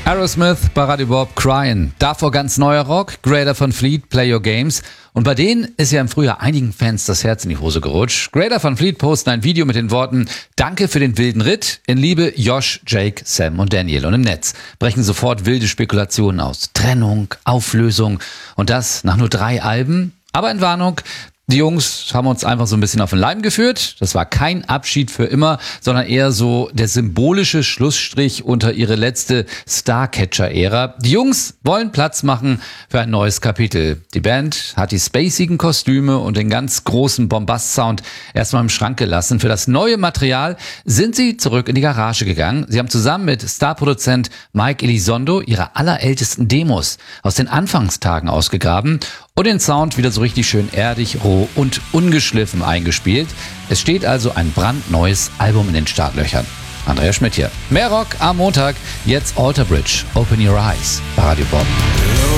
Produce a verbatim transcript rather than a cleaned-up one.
Aerosmith bei Radio Bob, Cryin'. Davor ganz neuer Rock, Greta Van Fleet, Play Your Games. Und bei denen ist ja im Frühjahr einigen Fans das Herz in die Hose gerutscht. Greta Van Fleet posten ein Video mit den Worten "Danke für den wilden Ritt", in Liebe Josh, Jake, Sam und Daniel. Und im Netz brechen sofort wilde Spekulationen aus. Trennung, Auflösung und das nach nur drei Alben. Aber in Warnung, die Jungs haben uns einfach so ein bisschen auf den Leim geführt. Das war kein Abschied für immer, sondern eher so der symbolische Schlussstrich unter ihre letzte Starcatcher-Ära. Die Jungs wollen Platz machen für ein neues Kapitel. Die Band hat die spacigen Kostüme und den ganz großen Bombast-Sound erstmal im Schrank gelassen. Für das neue Material sind sie zurück in die Garage gegangen. Sie haben zusammen mit Starproduzent Mike Elizondo ihre allerältesten Demos aus den Anfangstagen ausgegraben und den Sound wieder so richtig schön erdig, roh und ungeschliffen eingespielt. Es steht also ein brandneues Album in den Startlöchern. Andrea Schmidt hier. Mehr Rock am Montag. Jetzt Alter Bridge. Open Your Eyes bei Radio Bob.